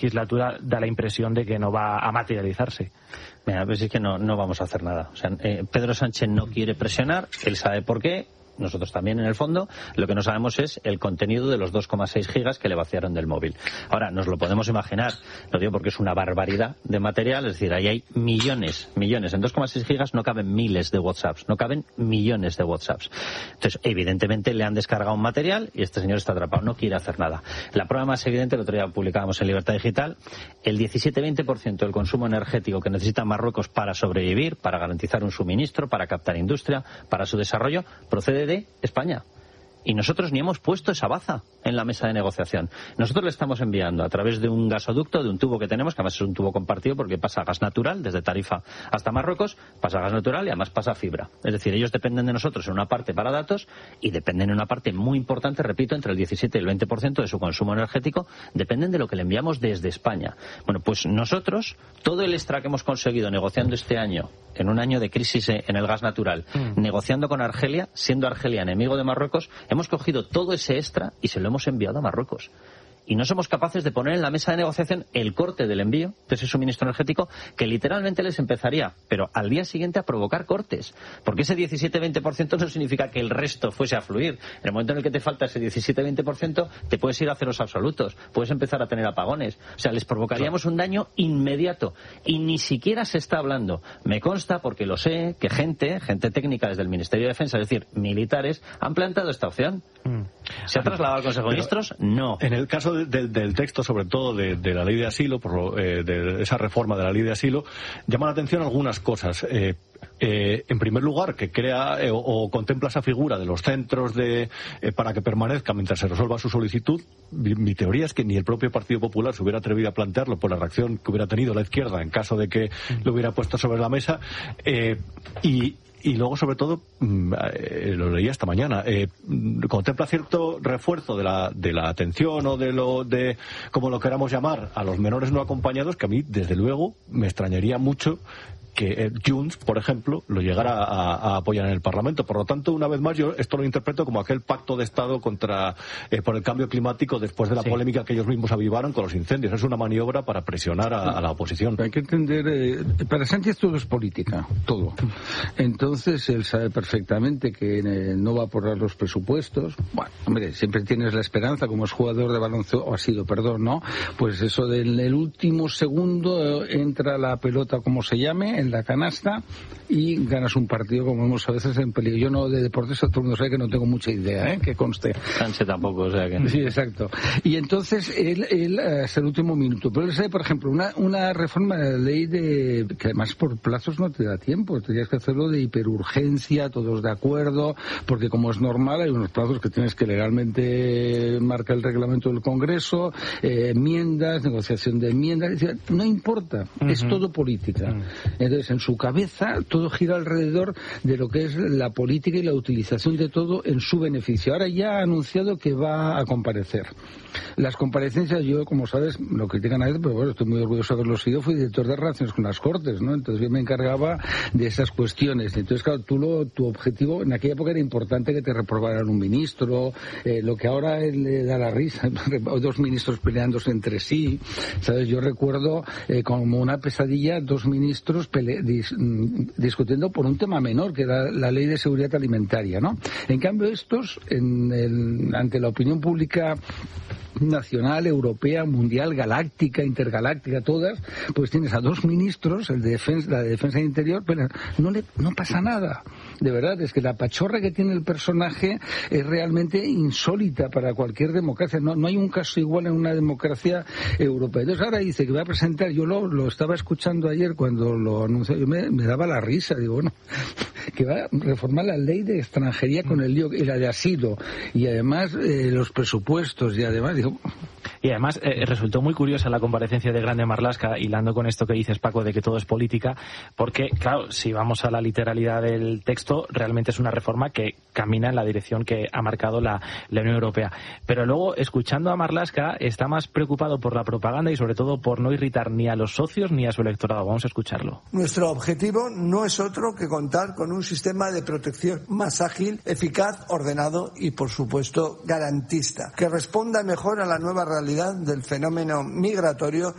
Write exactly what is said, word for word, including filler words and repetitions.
legislatura da la impresión de que no va a materializarse. Mira, pues es que no, no vamos a hacer nada. O sea, eh, Pedro Sánchez no quiere presionar, él sabe por qué. Nosotros también, en el fondo. Lo que no sabemos es el contenido de los dos coma seis gigas que le vaciaron del móvil. Ahora, nos lo podemos imaginar, lo digo porque es una barbaridad de material, es decir, ahí hay millones, millones. En dos coma seis gigas no caben miles de WhatsApps, no caben millones de WhatsApps. Entonces, evidentemente le han descargado un material y este señor está atrapado, no quiere hacer nada. La prueba más evidente, el otro día publicábamos en Libertad Digital, el diecisiete a veinte por ciento del consumo energético que necesita Marruecos para sobrevivir, para garantizar un suministro, para captar industria, para su desarrollo, procede de España. Y nosotros ni hemos puesto esa baza en la mesa de negociación. Nosotros le estamos enviando a través de un gasoducto, de un tubo que tenemos, que además es un tubo compartido porque pasa gas natural desde Tarifa hasta Marruecos, pasa gas natural y además pasa fibra. Es decir, ellos dependen de nosotros en una parte para datos y dependen en una parte muy importante, repito, entre el diecisiete y el veinte por ciento de su consumo energético, dependen de lo que le enviamos desde España. Bueno, pues nosotros, todo el extra que hemos conseguido negociando este año, en un año de crisis en el gas natural, mm. negociando con Argelia, siendo Argelia enemigo de Marruecos, hemos cogido todo ese extra y se lo hemos enviado a Marruecos. Y no somos capaces de poner en la mesa de negociación el corte del envío de ese suministro energético que literalmente les empezaría, pero al día siguiente, a provocar cortes. Porque ese diecisiete a veinte por ciento no significa que el resto fuese a fluir. En el momento en el que te falta ese diecisiete a veinte por ciento, te puedes ir a ceros absolutos, puedes empezar a tener apagones. O sea, les provocaríamos un daño inmediato. Y ni siquiera se está hablando. Me consta, porque lo sé, que gente, gente técnica desde el Ministerio de Defensa, es decir, militares, han planteado esta opción. Mm. ¿Se ha trasladado al Consejo de Ministros? No. En el caso de, de, del texto, sobre todo de, de la ley de asilo, por lo, eh, de esa reforma de la ley de asilo, llama la atención algunas cosas. Eh, eh, en primer lugar, que crea eh, o, o contempla esa figura de los centros de eh, para que permanezca mientras se resuelva su solicitud. Mi, mi teoría es que ni el propio Partido Popular se hubiera atrevido a plantearlo por la reacción que hubiera tenido la izquierda en caso de que lo hubiera puesto sobre la mesa. Eh, y Y luego, sobre todo, eh, lo leía esta mañana, eh, contempla cierto refuerzo de la, de la atención o de lo de, como lo queramos llamar, a los menores no acompañados, que a mí, desde luego, me extrañaría mucho que eh, Junts, por ejemplo, lo llegara a, a apoyar en el Parlamento. Por lo tanto, una vez más, yo esto lo interpreto como aquel pacto de Estado contra eh, por el cambio climático después de la sí. polémica que ellos mismos avivaron con los incendios. Es una maniobra para presionar a, a la oposición. Hay que entender, eh, para Sánchez todo es política, todo. Entonces, él sabe perfectamente que eh, no va a aprobar los presupuestos. Bueno, hombre, siempre tienes la esperanza, como es jugador de baloncesto, o ha sido, perdón, ¿no? Pues eso del el último segundo eh, entra la pelota, como se llame, en la canasta y ganas un partido, como vemos a veces en peligro. Yo no de deportes, todo el mundo sabe que no tengo mucha idea, ¿eh? Que conste. Sánchez tampoco, o sea que... Sí, exacto. Y entonces él, él hasta el último minuto. Pero él sabe, por ejemplo, una, una reforma de la ley de... que además por plazos no te da tiempo. Tendrías que hacerlo de hiperurgencia, todos de acuerdo, porque como es normal hay unos plazos que tienes que legalmente marcar el reglamento del Congreso, eh, enmiendas, negociación de enmiendas. No importa, uh-huh. es todo política. Uh-huh. Entonces, en su cabeza, todo gira alrededor de lo que es la política y la utilización de todo en su beneficio. Ahora ya ha anunciado que va a comparecer. Las comparecencias, yo, como sabes, lo critican a veces, pero bueno, estoy muy orgulloso de haberlo sido, fui director de relaciones con las Cortes, ¿no? Entonces yo me encargaba de esas cuestiones. Entonces, claro, tú lo, tu objetivo, en aquella época era importante que te reprobaran un ministro, eh, lo que ahora le da la risa, dos ministros peleándose entre sí, ¿sabes? Yo recuerdo eh, como una pesadilla, dos ministros pele- dis- discutiendo por un tema menor, que era la ley de seguridad alimentaria, ¿no? En cambio, estos, en el, ante la opinión pública nacional, europea, mundial, galáctica, intergaláctica, todas, pues tienes a dos ministros, el de defensa, la de defensa e interior, pero no le, no pasa nada. De verdad, es que la pachorra que tiene el personaje es realmente insólita para cualquier democracia. No, no hay un caso igual en una democracia europea. Entonces ahora dice que va a presentar, yo lo, lo estaba escuchando ayer cuando lo anunció, yo me, me daba la risa, digo, bueno, que va a reformar la ley de extranjería con el lío, y la de asilo, y además eh, los presupuestos, y además, digo... Y además eh, resultó muy curiosa la comparecencia de Grande Marlaska, hilando con esto que dices, Paco, de que todo es política, porque, claro, si vamos a la literalidad del texto esto realmente es una reforma que camina en la dirección que ha marcado la, la Unión Europea. Pero luego, escuchando a Marlaska, está más preocupado por la propaganda y sobre todo por no irritar ni a los socios ni a su electorado. Vamos a escucharlo. Nuestro objetivo no es otro que contar con un sistema de protección más ágil, eficaz, ordenado y, por supuesto, garantista, que responda mejor a la nueva realidad del fenómeno migratorio